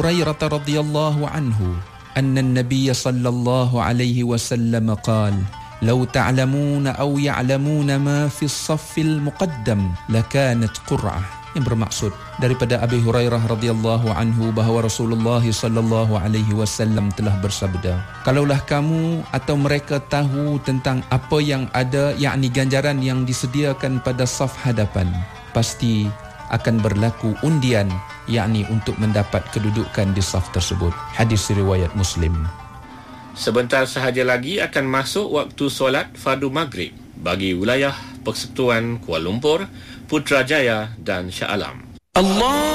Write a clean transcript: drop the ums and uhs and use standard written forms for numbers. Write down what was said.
هريرة رضي الله عنه أن النبي صلى الله عليه وسلم قال: لو تعلمون أو يعلمون ما في الصف المقدم لكانت قرعة. Yang bermaksud daripada Abi Hurairah radhiyallahu anhu bahawa Rasulullah sallallahu alaihi wasallam telah bersabda, kalaulah kamu atau mereka tahu tentang apa yang ada, yakni ganjaran yang disediakan pada saf hadapan, pasti akan berlaku undian, yakni untuk mendapat kedudukan di saf tersebut. Hadis riwayat Muslim. Sebentar sahaja lagi akan masuk waktu solat fardu maghrib bagi wilayah Persekutuan Kuala Lumpur, Putrajaya dan Shah Alam. Allah